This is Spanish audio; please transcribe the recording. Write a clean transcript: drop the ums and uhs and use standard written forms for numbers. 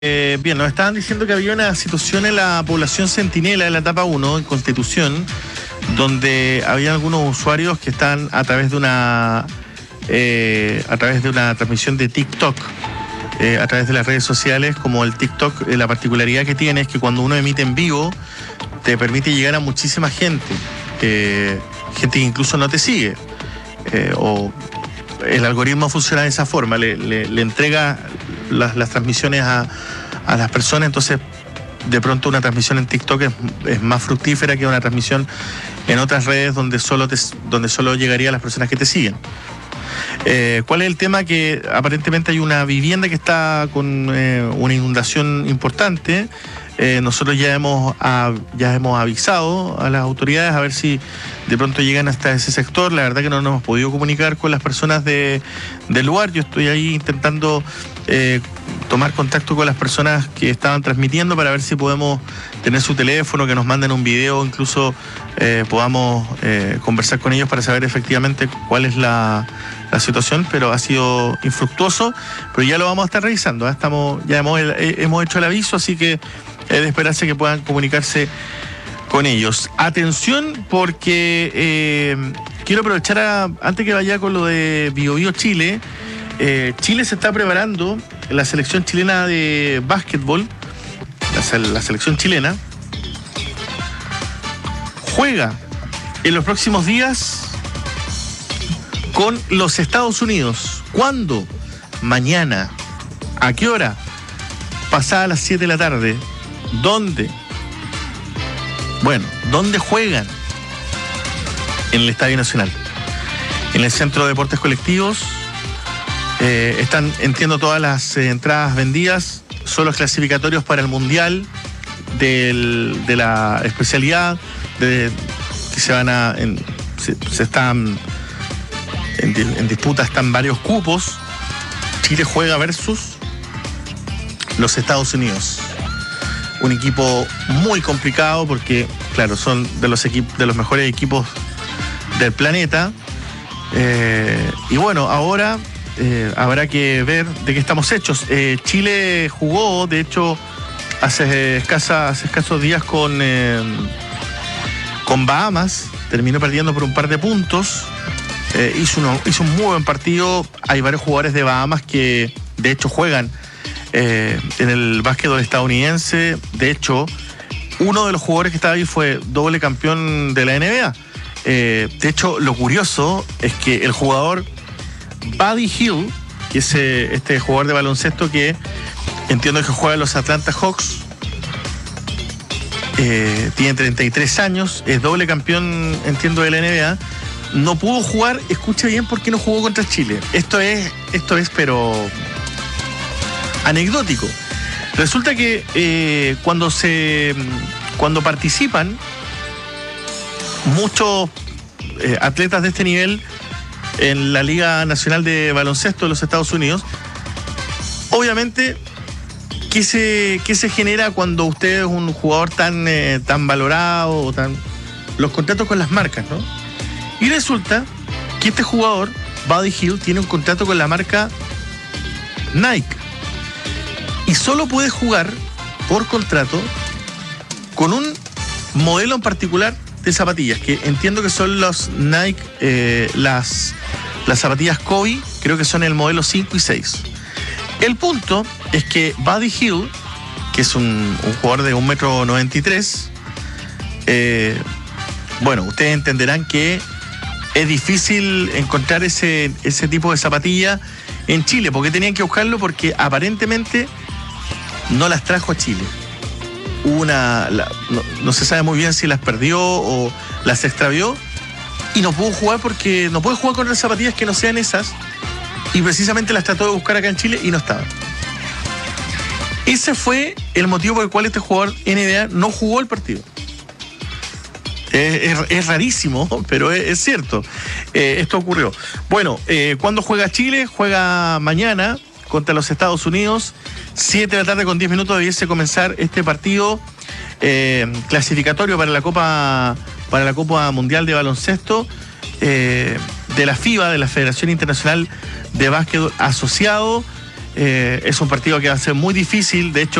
Bien, nos estaban diciendo que había una situación en la población Centinela, en la etapa 1, en Constitución, donde había algunos usuarios que están a través de una transmisión de TikTok, a través de las redes sociales, como el TikTok, la particularidad que tiene es que cuando uno emite en vivo, te permite llegar a muchísima gente, gente que incluso no te sigue, o el algoritmo funciona de esa forma, le entrega las transmisiones a las personas, entonces de pronto una transmisión en TikTok es más fructífera que una transmisión en otras redes donde solo llegaría a las personas que te siguen. ¿Cuál es el tema? Que aparentemente hay una vivienda que está con una inundación importante. Nosotros ya hemos avisado a las autoridades a ver si de pronto llegan hasta ese sector. La verdad que no nos hemos podido comunicar con las personas del lugar. Yo estoy ahí intentando tomar contacto con las personas que estaban transmitiendo para ver si podemos tener su teléfono, que nos manden un video, incluso podamos conversar con ellos para saber efectivamente cuál es la situación, pero ha sido infructuoso, pero ya lo vamos a estar revisando, ¿eh? Hemos hecho el aviso, así que es de esperarse que puedan comunicarse con ellos. Atención, porque quiero aprovechar antes que vaya con lo de Biobío Chile. Chile se está preparando, la selección chilena de básquetbol, la selección chilena, juega en los próximos días con los Estados Unidos. ¿Cuándo? Mañana. ¿A qué hora? Pasada las 7 de la tarde. ¿Dónde? Bueno, ¿dónde juegan? En el Estadio Nacional. En el Centro de Deportes Colectivos. Están, entiendo, todas las entradas vendidas. Son los clasificatorios para el Mundial de la especialidad que se van a... se están en disputa, están varios cupos. Chile juega versus los Estados Unidos. Un equipo muy complicado porque, claro, son de los mejores equipos del planeta. Y bueno, ahora habrá que ver de qué estamos hechos. Chile jugó, de hecho, hace escasos días con Bahamas. Terminó perdiendo por un par de puntos. Hizo un muy buen partido. Hay varios jugadores de Bahamas que de hecho juegan en el básquetbol estadounidense. De hecho, uno de los jugadores que estaba ahí fue doble campeón de la NBA. De hecho, lo curioso es que el jugador Buddy Hield, que es este jugador de baloncesto que entiendo que juega en los Atlanta Hawks, tiene 33 años, es doble campeón, entiendo, de la NBA. No pudo jugar, escuche bien, por qué no jugó contra Chile. Esto es pero anecdótico. Resulta que cuando participan muchos atletas de este nivel en la Liga Nacional de Baloncesto de los Estados Unidos, obviamente, ¿qué se genera cuando usted es un jugador tan valorado, los contratos con las marcas, ¿no? Y resulta que este jugador, Buddy Hield, tiene un contrato con la marca Nike. Y solo puede jugar por contrato con un modelo en particular de zapatillas, que entiendo que son los Nike, las zapatillas Kobe, creo que son el modelo 5 y 6. El punto es que Buddy Hield, que es un jugador de 1,93 m, bueno, ustedes entenderán que es difícil encontrar ese tipo de zapatilla en Chile. ¿Por qué tenían que buscarlo? Porque aparentemente no las trajo a Chile. No se sabe muy bien si las perdió o las extravió y no pudo jugar porque no puede jugar con otras zapatillas que no sean esas, y precisamente las trató de buscar acá en Chile y no estaban. Ese fue el motivo por el cual este jugador NBA no jugó el partido. Es rarísimo, pero es cierto. Esto ocurrió. Bueno, ¿cuándo juega Chile? Juega mañana contra los Estados Unidos. 7 de la tarde con 10 minutos debiese comenzar este partido clasificatorio para la Copa Mundial de Baloncesto de la FIBA, de la Federación Internacional de Básquetbol Asociado. Es un partido que va a ser muy difícil, de hecho